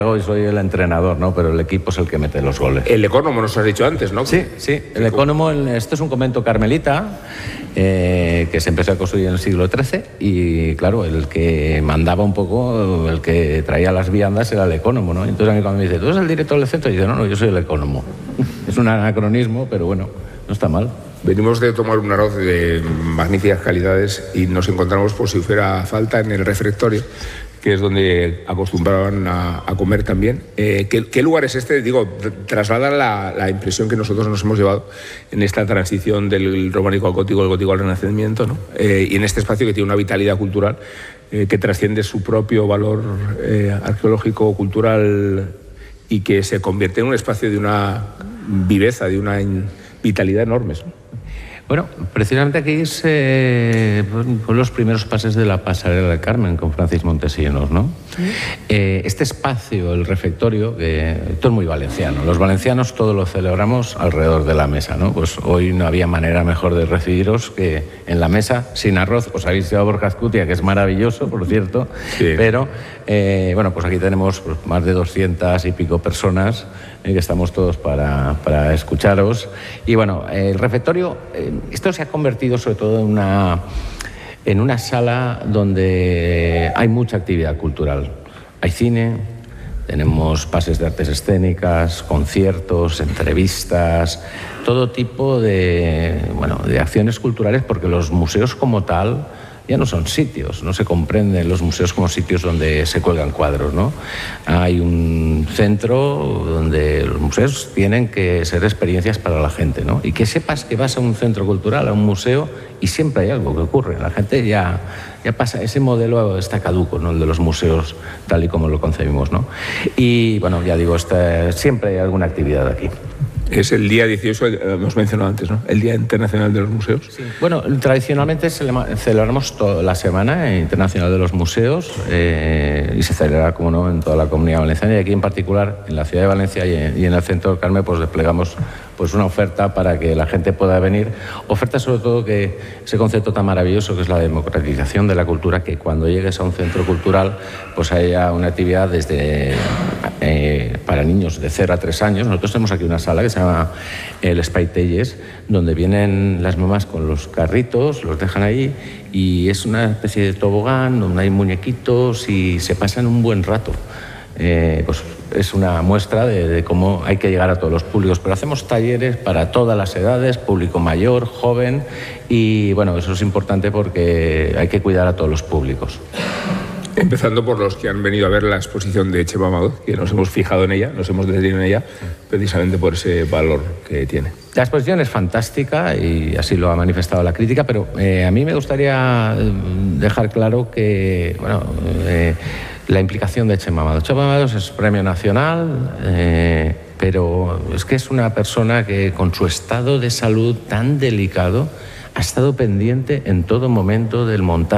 Hoy soy el entrenador, ¿no? Pero el equipo es el que mete los goles. El Ecónomo nos has dicho antes, ¿no? Sí, el Ecónomo, esto es un convento carmelita que se empezó a construir en el siglo XIII y, claro, el que mandaba un poco, el que traía las viandas era el Ecónomo, ¿no? Entonces a mí cuando me dice, ¿tú eres el director del centro? Y dice, no, yo soy el Ecónomo. Es un anacronismo, pero bueno, no está mal. Venimos de tomar un arroz de magníficas calidades y nos encontramos, por si fuera falta, en el refectorio, que es donde acostumbraban a comer también. ¿Qué lugar es este? Digo, traslada la impresión que nosotros nos hemos llevado en esta transición del románico al gótico, del gótico al renacimiento, ¿no? Y en este espacio que tiene una vitalidad cultural que trasciende su propio valor arqueológico, cultural, y que se convierte en un espacio de una viveza, de una vitalidad enormes, ¿no? Bueno, precisamente aquí se fueron los primeros pases de la pasarela del Carmen con Francis Montesinos, ¿no? Este espacio, el refectorio, esto es muy valenciano. Los valencianos todo lo celebramos alrededor de la mesa, ¿no? Pues hoy no había manera mejor de recibiros que en la mesa, sin arroz. Os habéis llevado Borja Azcutia, que es maravilloso, por cierto, sí. Pero, bueno, pues aquí tenemos más de 200 y pico personas que estamos todos para escucharos. Y bueno, el refectorio, esto se ha convertido sobre todo en una sala donde hay mucha actividad cultural. Hay cine, tenemos pases de artes escénicas, conciertos, entrevistas, todo tipo de acciones culturales, porque los museos como tal ya no son sitios, no se comprenden los museos como sitios donde se cuelgan cuadros, ¿no? Hay un centro donde los museos tienen que ser experiencias para la gente, ¿no? Y que sepas que vas a un centro cultural, a un museo, y siempre hay algo que ocurre. La gente ya pasa, ese modelo está caduco, ¿no? El de los museos tal y como lo concebimos, ¿no? Y bueno, ya digo, siempre hay alguna actividad aquí. Es el día 18, hemos mencionado antes, ¿no? El Día Internacional de los Museos. Sí. Bueno, tradicionalmente celebramos toda la Semana Internacional de los Museos y se celebra, como no, en toda la Comunidad Valenciana, y aquí en particular en la ciudad de Valencia y en el centro del Carmen, pues desplegamos pues una oferta para que la gente pueda venir. Oferta sobre todo que ese concepto tan maravilloso que es la democratización de la cultura, que cuando llegues a un centro cultural pues haya una actividad desde para niños de 0 a 3 años. Nosotros tenemos aquí una sala que se llama el Spaitelles, donde vienen las mamás con los carritos, los dejan ahí y es una especie de tobogán donde hay muñequitos y se pasan un buen rato. Pues es una muestra de cómo hay que llegar a todos los públicos, pero hacemos talleres para todas las edades, público mayor, joven, y bueno, eso es importante porque hay que cuidar a todos los públicos. Empezando por los que han venido a ver la exposición de Chema Amador, que nos hemos fijado en ella, nos hemos detenido en ella, precisamente por ese valor que tiene. La exposición es fantástica y así lo ha manifestado la crítica, pero a mí me gustaría dejar claro que, bueno, la implicación de Chema Amador. Chema Amador es premio nacional, pero es que es una persona que con su estado de salud tan delicado ha estado pendiente en todo momento del montaje